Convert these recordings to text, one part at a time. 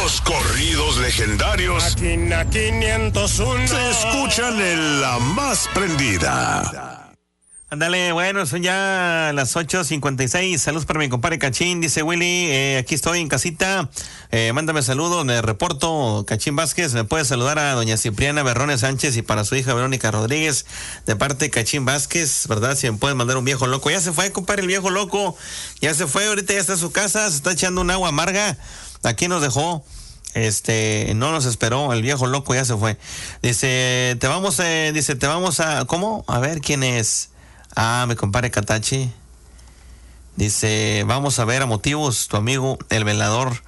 Los corridos legendarios Máquina 501 se escuchan en la más prendida. Ándale, bueno, son ya las 8:56. Saludos para mi compadre Cachín, dice Willy. Aquí estoy en casita. Mándame saludos, me reporto. Cachín Vázquez, me puede saludar a doña Cipriana Berrones Sánchez y para su hija Verónica Rodríguez, de parte de Cachín Vázquez, ¿verdad? Si me pueden mandar un viejo loco. Ya se fue, compadre, el viejo loco. Ya se fue, ahorita ya está en su casa, se está echando un agua amarga. Aquí nos dejó. No nos esperó, el viejo loco ya se fue. Dice, te vamos a, ¿cómo? A ver, ¿quién es? Ah, mi compadre Catachi. Dice, vamos a ver a motivos, tu amigo, el velador,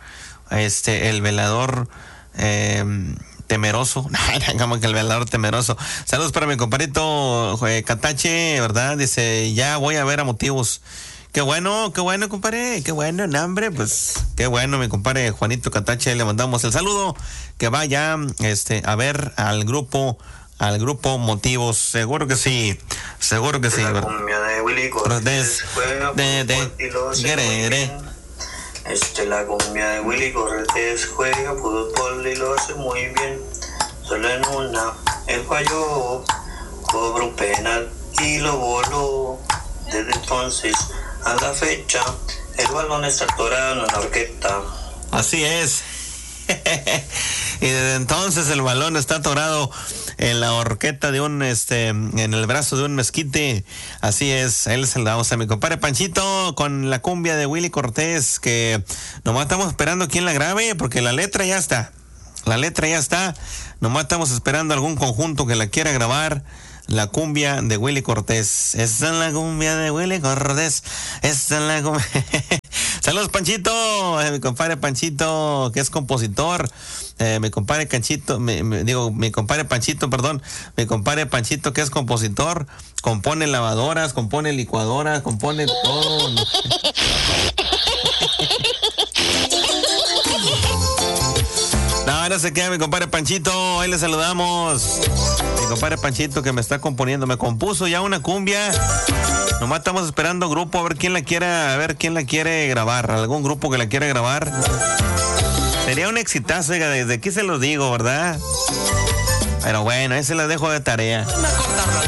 temeroso. Como que el velador temeroso. Saludos para mi compadrito Catache, ¿verdad? Dice, ya voy a ver a motivos. Qué bueno, compadre, qué bueno, no, hombre, pues, qué bueno, mi compadre Juanito Catache, le mandamos el saludo, que vaya, a ver al grupo Motivos, seguro que sí. La cumbia de Willy Cortés juega fútbol y lo hace muy bien. La cumbia de Willy Cortés juega fútbol y lo hace muy bien. Solo en una, él falló, cobró un penal y lo voló. Desde entonces a la fecha, el balón está atorado en la horqueta. Así es. Y desde entonces el balón está atorado en la horqueta de en el brazo de un mezquite. Así es, él se lo damos a mi compadre Panchito con la cumbia de Willy Cortés, que nomás estamos esperando quién la grabe, porque la letra ya está. Nomás estamos esperando algún conjunto que la quiera grabar. La cumbia de Willy Cortés. Esta es la cumbia de Willy Cortés. Esta es la cumbia. Saludos, Panchito. Mi compadre Panchito, que es compositor. Mi compadre Panchito, mi compadre Panchito, que es compositor. Compone lavadoras, compone licuadoras, compone todo. No se queda mi compadre Panchito. Ahí le saludamos. Mi compadre Panchito, que me está componiendo, me compuso ya una cumbia. Nomás estamos esperando grupo, a ver quién la quiere grabar. Algún grupo que la quiera grabar. Sería un exitazo, desde aquí se los digo, ¿verdad? Pero bueno, ahí se la dejo de tarea.